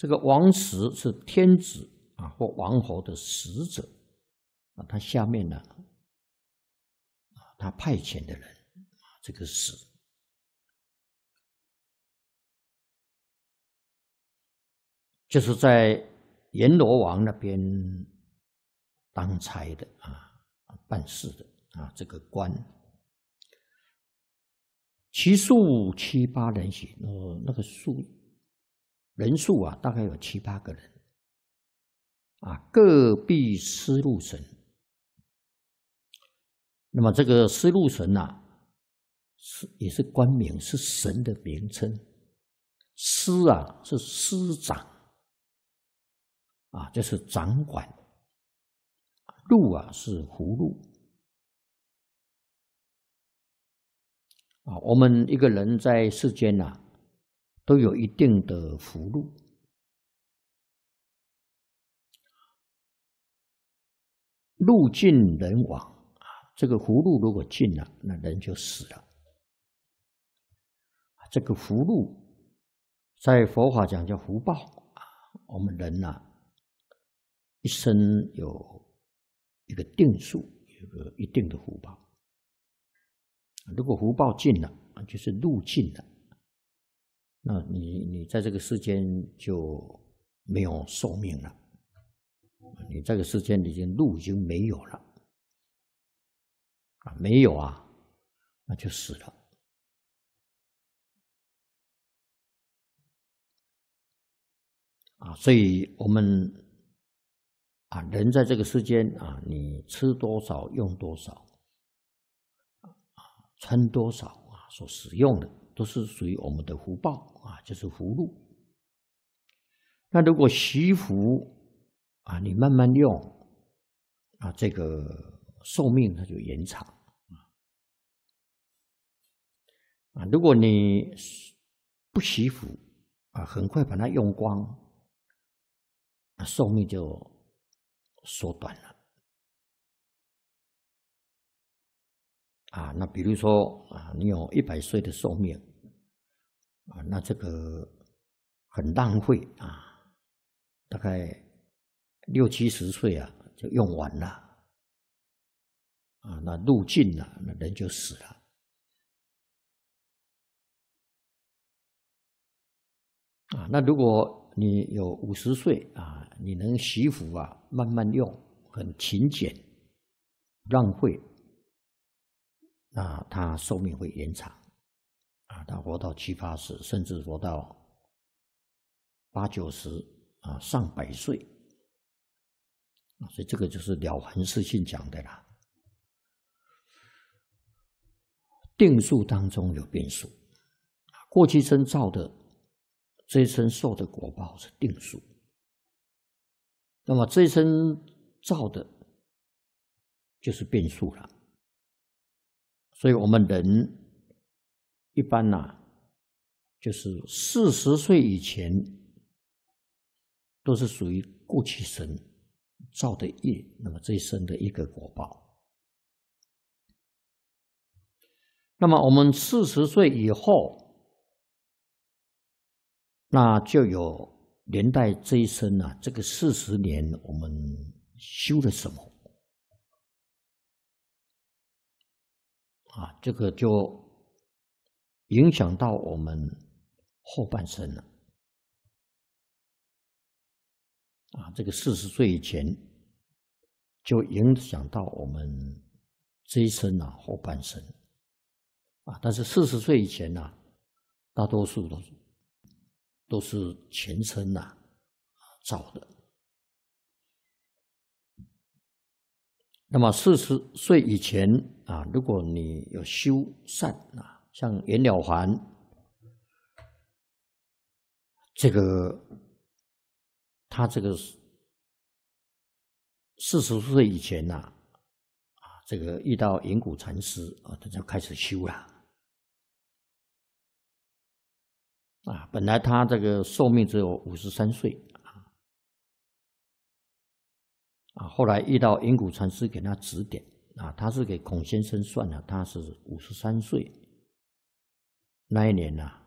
这个王石是天子啊或王侯的使者啊，他下面呢他派遣的人这个使。就是在阎罗王那边当差的啊，办事的啊，这个官，其数7、8人许，那个人数啊，大概有7、8个人啊，各必司禄神。那么这个司禄神呐，也是官名，是神的名称。司啊是司长啊，就是掌管。禄啊是福禄啊，我们一个人在世间啊，都有一定的福禄。禄尽人亡啊，这个福禄如果尽了，那人就死了。这个福禄在佛法讲叫福报啊，我们人呐，一生有一个定数，有个一定的福报。如果福报尽了，就是禄尽了，那你在这个世间就没有寿命了。你这个世间禄已经没有了啊，没有啊，那就死了啊。所以我们啊，人在这个世间啊，你吃多少用多少，穿多少啊，所使用的都是属于我们的福报啊，就是福禄。那如果惜福啊，你慢慢用啊，这个寿命它就延长啊。如果你不惜福啊，很快把它用光，寿命就缩短了啊。那比如说啊，你有100岁的寿命啊，那这个很浪费啊，大概60、70岁啊就用完了啊，那禄尽了，那人就死了啊。那如果你有50岁啊，你能惜福啊，慢慢用，很勤俭，不浪费，那他寿命会延长啊，他活到70、80，甚至活到80、90啊，上100岁啊。所以这个就是《了凡四训》讲的啦。定数当中有变数，过去生造的这一生受的果报是定数，那么这一生造的就是变数了。所以我们人一般就是40岁以前都是属于过去生造的业，那么这一生的一个果报。那么我们40岁以后，那就有连带这一生这个40年我们修了什么啊？这个就影响到我们后半生了啊。这个40岁以前就影响到我们这一生后半生啊。但是40岁以前大多数都是前生造的。那么40岁以前啊，如果你有修善像袁了凡这个，他这个40岁以前这个遇到云谷禅师他就开始修了啊。本来他这个寿命只有53岁啊，后来遇到云谷禅师给他指点啊，他是给孔先生算了，他是53岁那一年